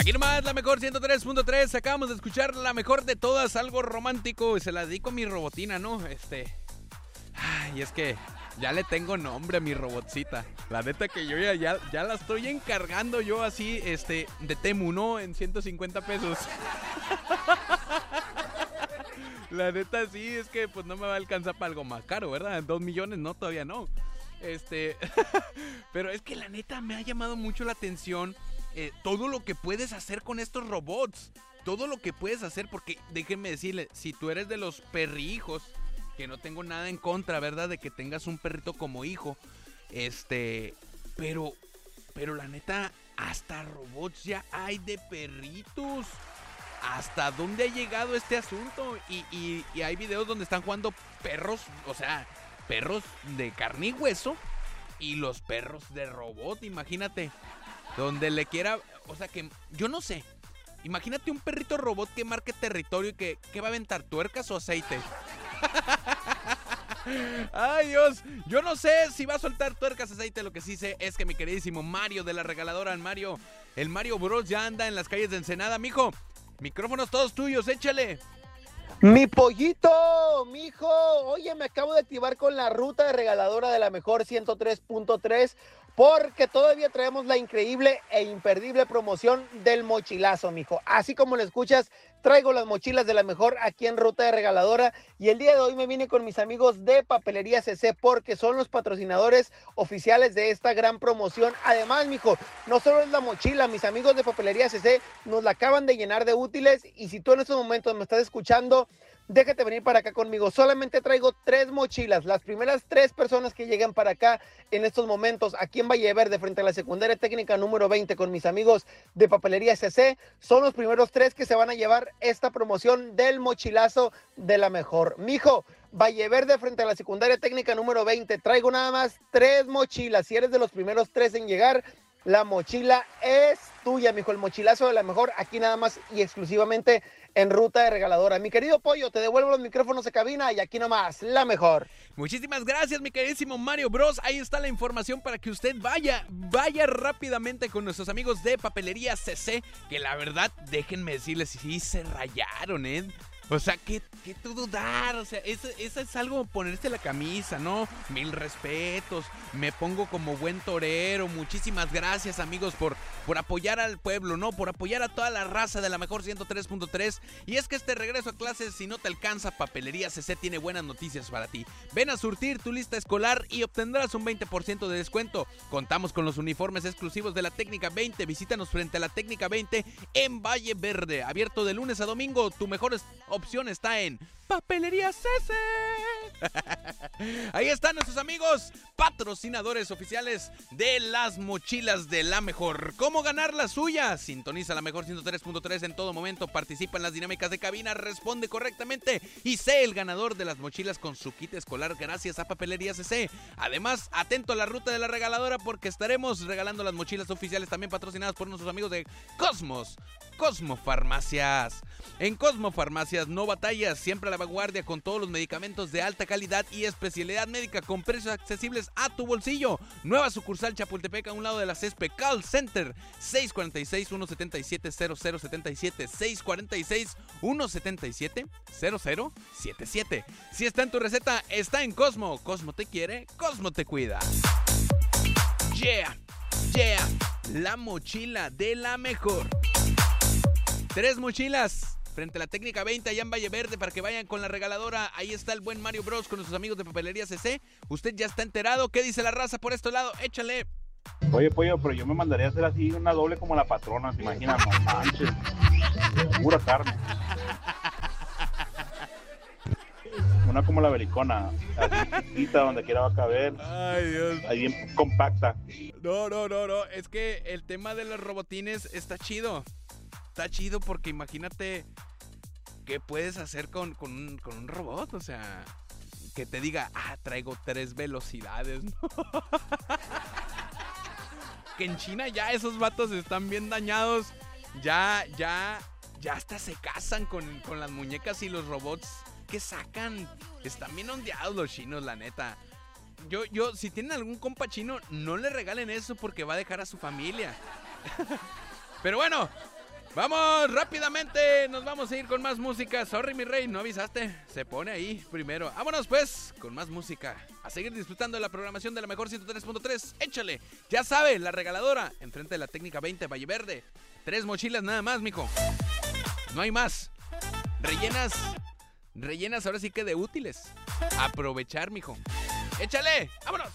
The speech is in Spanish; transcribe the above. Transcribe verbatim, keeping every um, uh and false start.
Aquí nomás la mejor ciento tres punto tres. Acabamos de escuchar la mejor de todas, algo romántico. Se la dedico a mi robotina, ¿no? Este. Ay, es que ya le tengo nombre a mi robotcita. La neta que yo ya, ya, ya la estoy encargando yo así, este, de Temu, ¿no? En ciento cincuenta pesos. La neta sí, es que pues no me va a alcanzar para algo más caro, ¿verdad? Dos millones, no, todavía no. Este, pero es que la neta me ha llamado mucho la atención eh, todo lo que puedes hacer con estos robots. Todo lo que puedes hacer, porque déjenme decirle, si tú eres de los perrijos, que no tengo nada en contra, ¿verdad? De que tengas un perrito como hijo. Este, pero, pero la neta, hasta robots ya hay de perritos. ¿Hasta dónde ha llegado este asunto? Y, y, y hay videos donde están jugando perros, o sea, perros de carne y hueso y los perros de robot, imagínate. Donde le quiera, o sea que, yo no sé. Imagínate un perrito robot que marque territorio y que, que va a aventar, tuercas o aceite. Ay Dios, yo no sé si va a soltar tuercas, aceite. Lo que sí sé es que mi queridísimo Mario de la regaladora, el Mario, el Mario Bros ya anda en las calles de Ensenada, mijo. Micrófonos todos tuyos, échale. Mi pollito, mijo, oye, me acabo de activar con la ruta de regaladora de la mejor ciento tres punto tres porque todavía traemos la increíble e imperdible promoción del mochilazo, mijo. Así como lo escuchas, traigo las mochilas de la mejor aquí en ruta de regaladora y el día de hoy me vine con mis amigos de Papelería C C porque son los patrocinadores oficiales de esta gran promoción. Además, mijo, no solo es la mochila, mis amigos de Papelería C C nos la acaban de llenar de útiles y si tú en estos momentos me estás escuchando, déjate venir para acá conmigo. Solamente traigo tres mochilas. Las primeras tres personas que lleguen para acá en estos momentos, aquí en Valle Verde, frente a la secundaria técnica número veinte, con mis amigos de Papelería C C, son los primeros tres que se van a llevar esta promoción del mochilazo de la mejor. Mijo, Valle Verde, frente a la secundaria técnica número veinte, traigo nada más tres mochilas. Si eres de los primeros tres en llegar, la mochila es tuya, mijo. El mochilazo de la mejor, aquí nada más y exclusivamente en ruta de regaladora. Mi querido Pollo, te devuelvo los micrófonos de cabina y aquí nomás, la mejor. Muchísimas gracias, mi queridísimo Mario Bros. Ahí está la información para que usted vaya, vaya rápidamente con nuestros amigos de Papelería C C, que la verdad, déjenme decirles, sí se rayaron, ¿eh? O sea, ¿qué, qué todo dar? O sea, eso, eso es algo ponerse la camisa, ¿no? Mil respetos, me pongo como buen torero. Muchísimas gracias, amigos, por, por apoyar al pueblo, ¿no? Por apoyar a toda la raza de la mejor ciento tres punto tres. Y es que este regreso a clases, si no te alcanza, Papelería C C tiene buenas noticias para ti. Ven a surtir tu lista escolar y obtendrás un veinte por ciento de descuento. Contamos con los uniformes exclusivos de la Técnica veinte. Visítanos frente a la Técnica veinte en Valle Verde. Abierto de lunes a domingo. Tu mejor opción está en Papelería C C. Ahí están nuestros amigos patrocinadores oficiales de las mochilas de la mejor. ¿Cómo ganar la suya? Sintoniza la mejor ciento tres punto tres en todo momento. Participa en las dinámicas de cabina, responde correctamente y sé el ganador de las mochilas con su kit escolar gracias a Papelería C C. Además, atento a la ruta de la regaladora porque estaremos regalando las mochilas oficiales también patrocinadas por nuestros amigos de Cosmos. Cosmo Farmacias. En Cosmo Farmacias no batallas, siempre a la vanguardia con todos los medicamentos de alta calidad y especialidad médica con precios accesibles a tu bolsillo. Nueva sucursal Chapultepec a un lado de la Césped Call Center seis cuatro seis, uno siete siete, cero cero siete siete seis cuatro seis, uno siete siete, cero cero siete siete. Si está en tu receta, está en Cosmo. Cosmo te quiere, Cosmo te cuida. Yeah, yeah, la mochila de la mejor. Tres mochilas frente a la Técnica veinte allá en Valle Verde para que vayan con la regaladora. Ahí está el buen Mario Bros con nuestros amigos de Papelería C C. Usted ya está enterado. ¿Qué dice la raza por este lado? Échale. Oye, Pollo, pero yo me mandaría a hacer así una doble como la patrona, ¿te imaginas? No manches. Pura carne. Una como la belicona, así chiquita, donde quiera va a caber. Ay, Dios. Ahí bien compacta. No, no, no, no. Es que el tema de los robotines está chido. Está chido porque imagínate qué puedes hacer con, con, un, con un robot. O sea, que te diga, ah, traigo tres velocidades, ¿no? Que en China ya esos vatos están bien dañados. Ya, ya, ya hasta se casan con, con las muñecas y los robots que sacan. Están bien ondeados los chinos, la neta. Yo, yo, si tienen algún compa chino, no le regalen eso porque va a dejar a su familia. Pero bueno, Vamos, rápidamente, nos vamos a ir con más música. Sorry, mi rey, no avisaste. Se pone ahí primero. Vámonos, pues, con más música. A seguir disfrutando de la programación de la mejor ciento tres punto tres. Échale. Ya sabe, la regaladora, enfrente de la técnica veinte, Valle Verde. Tres mochilas nada más, mijo. No hay más. Rellenas, rellenas ahora sí que de útiles. Aprovechar, mijo. Échale, vámonos.